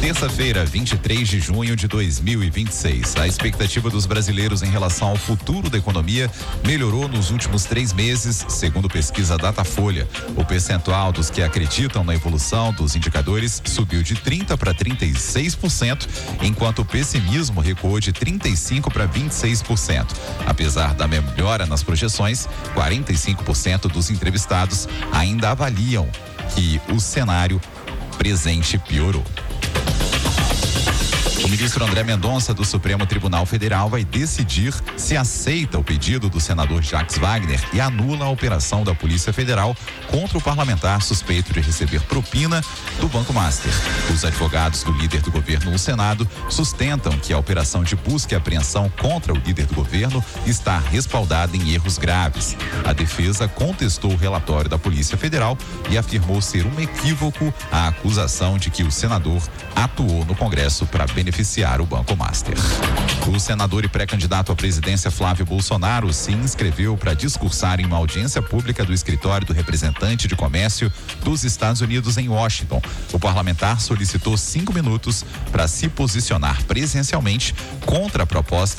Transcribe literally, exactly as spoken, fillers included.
Terça-feira, vinte e três de junho de dois mil e vinte e seis. A expectativa dos brasileiros em relação ao futuro da economia melhorou nos últimos três meses, segundo pesquisa Datafolha. O percentual dos que acreditam na evolução dos indicadores subiu de trinta para trinta e seis por cento, enquanto o pessimismo recuou de trinta e cinco para vinte e seis por cento. Apesar da melhora nas projeções, quarenta e cinco por cento dos entrevistados ainda avaliam que o cenário presente piorou. O ministro André Mendonça, do Supremo Tribunal Federal, vai decidir se aceita o pedido do senador Jacques Wagner e anula a operação da Polícia Federal contra o parlamentar suspeito de receber propina do Banco Master. Os advogados do líder do governo no Senado sustentam que a operação de busca e apreensão contra o líder do governo está respaldada em erros graves. A defesa contestou o relatório da Polícia Federal e afirmou ser um equívoco a acusação de que o senador atuou no Congresso para beneficiar o Banco Master. O senador e pré-candidato à presidência Flávio Bolsonaro se inscreveu para discursar em uma audiência pública do escritório do representante de comércio dos Estados Unidos em Washington. O parlamentar solicitou cinco minutos para se posicionar presencialmente contra a proposta